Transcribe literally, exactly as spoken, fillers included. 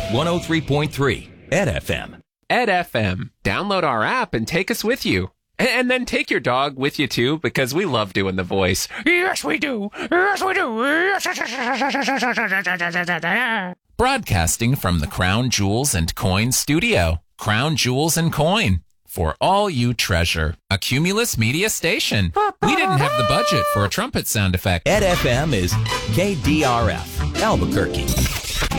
one oh three point three Ed F M. Ed F M. Download our app and take us with you. And then take your dog with you, too, because we love doing the voice. Yes, we do. Yes, we do. Broadcasting from the Crown Jewels and Coin studio. Crown Jewels and Coin. For all you treasure. A Cumulus Media station. We didn't have the budget for a trumpet sound effect. Ed F M is K D R F, Albuquerque.